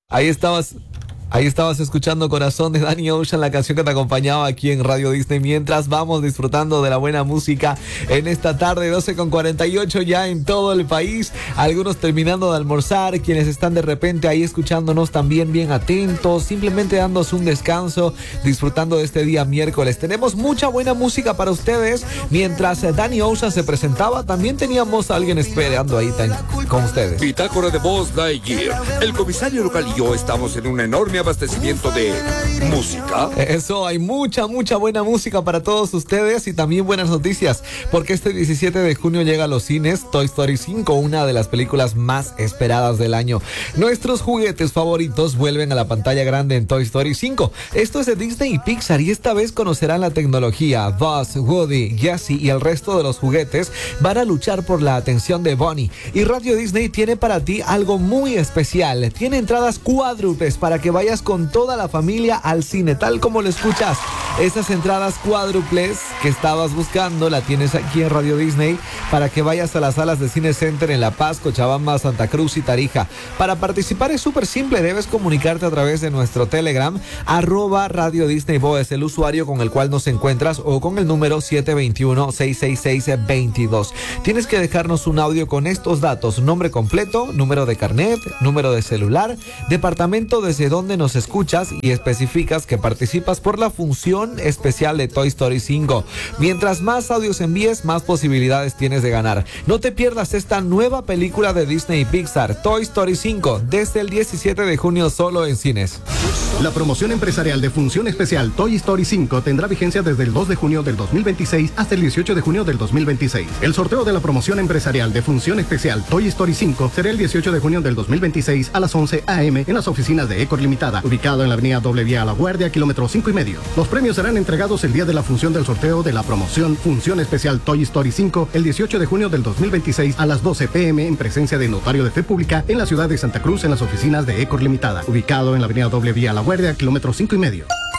Ahí estabas escuchando Corazón de Danny Ocean, la canción que te acompañaba aquí en Radio Disney, mientras vamos disfrutando de la buena música en esta tarde, 12:48 ya en todo el país. Algunos terminando de almorzar, quienes están de repente ahí escuchándonos también bien atentos, simplemente dándose un descanso, disfrutando de este día miércoles. Tenemos mucha buena música para ustedes. Mientras Danny Ocean se presentaba, también teníamos a alguien esperando ahí con ustedes. Bitácora de Buzz Lightyear. El comisario local y yo estamos en un enorme abastecimiento de música. Eso, hay mucha buena música para todos ustedes y también buenas noticias, porque este 17 de junio llega a los cines Toy Story 5, una de las películas más esperadas del año. Nuestros juguetes favoritos vuelven a la pantalla grande en Toy Story 5. Esto es de Disney y Pixar y esta vez conocerán la tecnología. Buzz, Woody, Jessie y el resto de los juguetes van a luchar por la atención de Bonnie. Y Radio Disney tiene para ti algo muy especial. Tiene entradas cuádruples para que vayas con toda la familia al cine, tal como lo escuchas. Esas entradas cuádruples que estabas buscando la tienes aquí en Radio Disney para que vayas a las salas de Cine Center en La Paz, Cochabamba, Santa Cruz y Tarija. Para participar es súper simple, debes comunicarte a través de nuestro Telegram, @Radio Disney Bo es el usuario con el cual nos encuentras, o con el número 721-666-22. Tienes que dejarnos un audio con estos datos: nombre completo, número de carnet, número de celular, departamento desde donde nos escuchas y especificas que participas por la función especial de Toy Story 5. Mientras más audios envíes, más posibilidades tienes de ganar. No te pierdas esta nueva película de Disney y Pixar, Toy Story 5, desde el 17 de junio solo en cines. La promoción empresarial de función especial Toy Story 5 tendrá vigencia desde el 2 de junio del 2026 hasta el 18 de junio del 2026. El sorteo de la promoción empresarial de función especial Toy Story 5 será el 18 de junio del 2026 a las 11 a.m. en las oficinas de Ecor Limitada, ubicado en la avenida Doble Vía a La Guardia, kilómetro 5,5. Los premios serán entregados el día de la función del sorteo de la promoción Función Especial Toy Story 5 el 18 de junio del 2026 a las 12 p.m. en presencia de Notario de Fe Pública en la ciudad de Santa Cruz en las oficinas de Ecor Limitada, ubicado en la avenida Doble Vía a La Guardia, kilómetro 5,5.